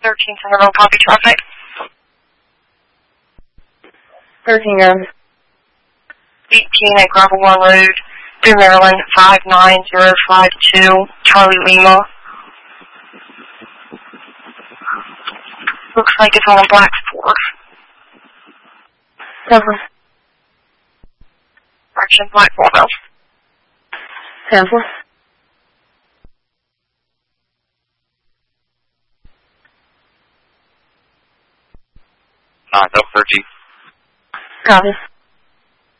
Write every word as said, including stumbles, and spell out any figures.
thirteen Centerville, copy traffic. thirteen, um. eighteen at Gravel Run Road, through Maryland, five nine zero five two, Charlie Lima. Looks like it's on a black Ford. Seven. Correction, black Ford. Ten four. Nine, no thirteen. Copy.